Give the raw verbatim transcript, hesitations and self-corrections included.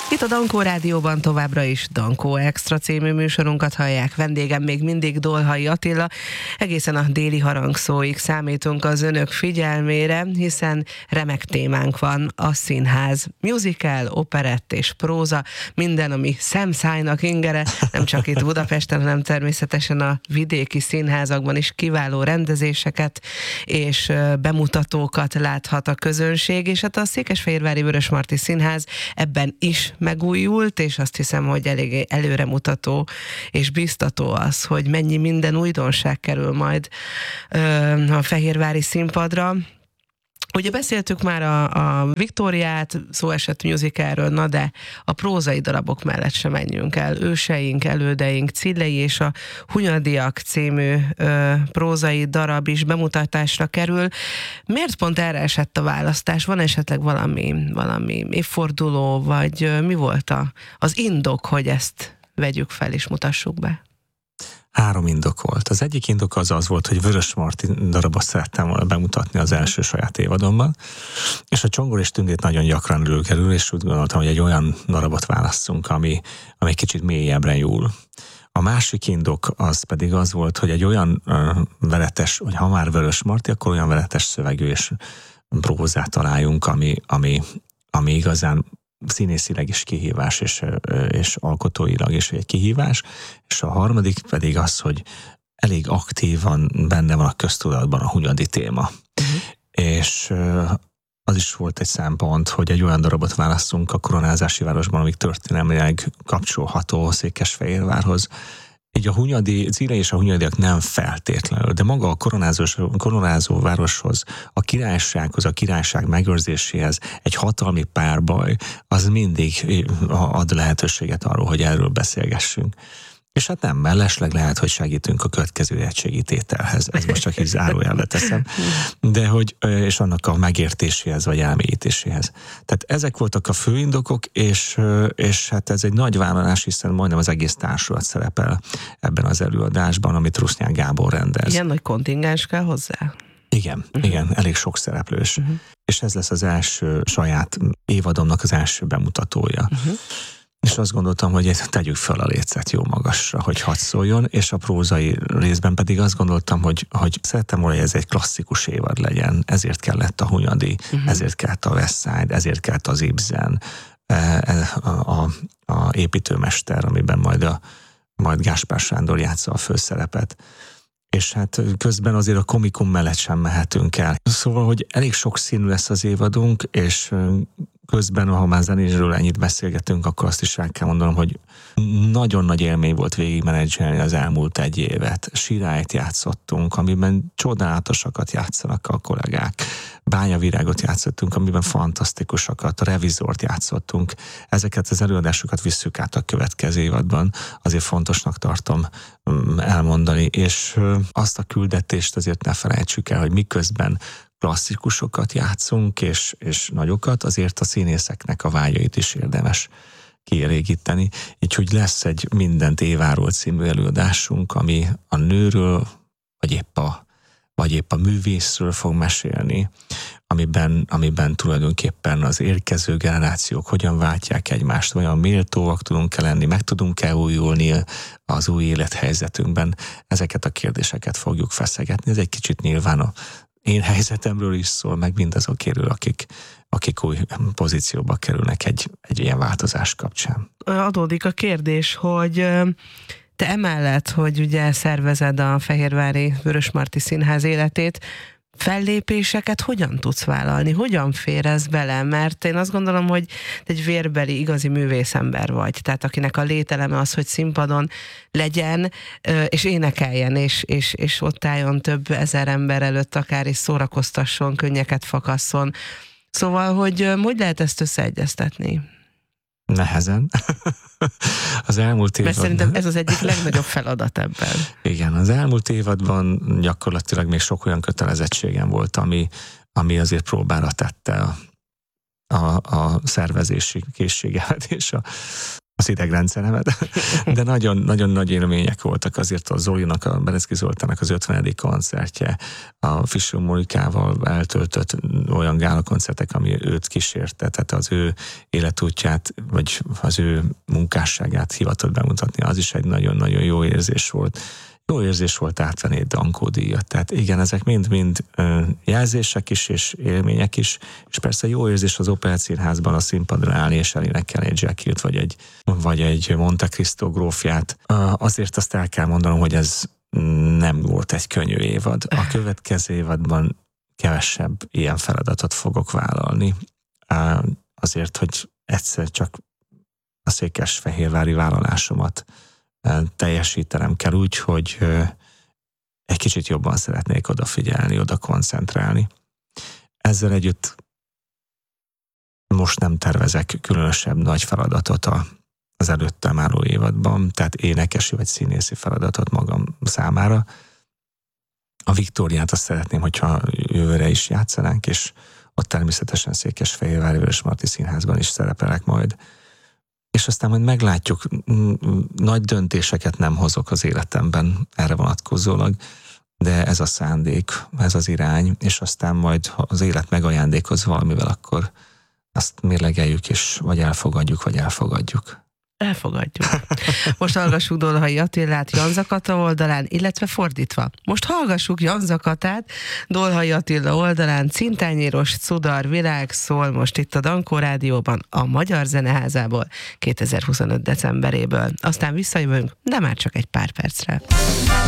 Itt a Dankó Rádióban továbbra is Dankó Extra című műsorunkat hallják. Vendégem még mindig Dolhai Attila. Egészen a déli harangszóig számítunk az önök figyelmére, hiszen remek témánk van: a színház, musical, operett és próza, minden, ami szemszájnak ingere, nem csak itt Budapesten, hanem természetesen a vidéki színházakban is kiváló rendezéseket és bemutatókat láthat a közönség, és hát a Székesfehérvári Vörösmarty Színház ebben is megújult, és azt hiszem, hogy eléggé előremutató és biztató az, hogy mennyi minden újdonság kerül majd ö, a fehérvári színpadra. Ugye beszéltük már a, a Viktóriát, szó esett musicalről, na de a prózai darabok mellett sem menjünk el. Őseink, elődeink, Cillei és a Hunyadiak című ö, prózai darab is bemutatásra kerül. Miért pont erre esett a választás? Van esetleg valami, valami évforduló, vagy ö, mi volt a, az indok, hogy ezt vegyük fel és mutassuk be? Három indok volt. Az egyik indok az az volt, hogy Vörösmarty darabot szerettem volna bemutatni az első saját évadomban, és a Csongor és Tündét nagyon gyakran előkerül, és úgy gondoltam, hogy egy olyan darabot választunk, ami, ami egy kicsit mélyebbre nyúl. A másik indok az pedig az volt, hogy egy olyan uh, veletes, hogy ha már Vörösmarty, akkor olyan veletes szövegű és prózát találjunk, ami, ami, ami igazán színészileg is kihívás, és, és alkotóilag is egy kihívás, és a harmadik pedig az, hogy elég aktívan benne van a köztudatban a hunyadi téma. Uh-huh. És az is volt egy szempont, hogy egy olyan darabot választunk a koronázási városban, amik történelmileg kapcsolható Székesfehérvárhoz. Így a hunyadi, Cillei és a Hunyadiak nem feltétlenül, de maga a koronázós, koronázó városhoz, a királysághoz, a királyság megőrzéséhez egy hatalmi párbaj, az mindig ad lehetőséget arról, hogy erről beszélgessünk. És hát nem, mellesleg lehet, hogy segítünk a következő egységi tételhez. Ez most csak így zárójelbe teszem. De hogy, és annak a megértéséhez, vagy elmélyítéséhez. Tehát ezek voltak a fő indokok, és, és hát ez egy nagy vállalás, hiszen majdnem az egész társulat szerepel ebben az előadásban, amit Rusznyán Gábor rendez. Ilyen nagy kontingens kell hozzá? Igen, uh-huh. igen, elég sok szereplős. Uh-huh. És ez lesz az első saját évadomnak az első bemutatója. Uh-huh. És azt gondoltam, hogy tegyük fel a lécet jó magasra, hogy hadd szóljon, és a prózai részben pedig azt gondoltam, hogy, hogy szerettem volna, hogy ez egy klasszikus évad legyen, ezért kellett a Hunyadi, uh-huh. ezért kellett a West Side, ezért kellett az Ibsen, a, a, a építőmester, amiben majd, a, majd Gáspár Sándor játsza a főszerepet. És hát közben azért a komikum mellett sem mehetünk el. Szóval, hogy elég sok színű lesz az évadunk, és közben, ha már zenéről ennyit beszélgetünk, akkor azt is el kell mondanom, hogy nagyon nagy élmény volt végigmenedzselni az elmúlt egy évet. Sirályt játszottunk, amiben csodálatosakat játszanak a kollégák. Bányavirágot játszottunk, amiben fantasztikusakat, a Revizort játszottunk. Ezeket az előadásokat visszük át a következő évadban. Azért fontosnak tartom elmondani, és azt a küldetést azért ne felejtsük el, hogy miközben klasszikusokat játszunk, és, és nagyokat, azért a színészeknek a vágyait is érdemes kielégíteni. Így, hogy lesz egy Mindent Éváról című előadásunk, ami a nőről, vagy épp a, vagy épp a művészről fog mesélni, amiben, amiben tulajdonképpen az érkező generációk hogyan váltják egymást, olyan méltóak tudunk-e lenni, meg tudunk-e újulni az új élethelyzetünkben. Ezeket a kérdéseket fogjuk feszegetni. Ez egy kicsit nyilván a én helyzetemről is szól, meg mindazokéről, akik, akik új pozícióba kerülnek egy, egy ilyen változás kapcsán. Adódik a kérdés, hogy te emellett, hogy ugye szervezed a Fehérvári Vörösmarty Színház életét, fellépéseket hogyan tudsz vállalni? Hogyan fér ez bele? Mert én azt gondolom, hogy te egy vérbeli, igazi művészember vagy. Tehát akinek a lételeme az, hogy színpadon legyen, és énekeljen, és, és, és ott álljon több ezer ember előtt, akár is szórakoztasson, könnyeket fakasszon. Szóval, hogy hogy lehet ezt összeegyeztetni? Nehezen. Az elmúlt évadban... Mert szerintem ez az egyik legnagyobb feladat ebben. Igen, az elmúlt évadban gyakorlatilag még sok olyan kötelezettségem volt, ami, ami azért próbára tette a, a, a szervezési készségemet és a, az idegrendszeremet, de nagyon, nagyon nagy élmények voltak azért a Zolinak, a Berecki Zoltának az ötvenedik koncertje, a Fischer Monikával eltöltött olyan gálakoncertek, ami őt kísérte, tehát az ő életútját, vagy az ő munkásságát hivatott bemutatni, az is egy nagyon-nagyon jó érzés volt. Jó érzés volt átvenni egy Dankó díjat. Tehát igen, ezek mind-mind jelzések is, és élmények is, és persze jó érzés az Operaszínházban a színpadra állni, és elénekelni egy Jackilt, vagy egy, vagy egy Monte Cristo grófját. Azért azt el kell mondanom, hogy ez nem volt egy könnyű évad. A következő évadban kevesebb ilyen feladatot fogok vállalni. Azért, hogy egyszer csak a székesfehérvári vállalásomat teljesítenem kell úgy, hogy egy kicsit jobban szeretnék odafigyelni, oda koncentrálni. Ezzel együtt most nem tervezek különösebb nagy feladatot az előttem álló évadban, tehát énekesi vagy színészi feladatot magam számára. A Viktóriát azt szeretném, hogyha jövőre is játszanánk, és ott természetesen Székesfehérvári Vörösmarty Színházban is szerepelek majd. És aztán majd meglátjuk, nagy döntéseket nem hozok az életemben erre vonatkozólag, de ez a szándék, ez az irány, és aztán majd, ha az élet megajándékoz valamivel, akkor azt mérlegeljük, és vagy elfogadjuk, vagy elfogadjuk. Elfogadjuk. Most hallgassuk Dolhai Attilát Janza Kata oldalán, illetve fordítva. Most hallgassuk Janza Katát Dolhai Attila oldalán, Cintányéros Cudar Világ szól most itt a Dankó Rádióban a Magyar Zeneházából kétezer-huszonöt decemberéből. Aztán visszajövünk, de már csak egy pár percre.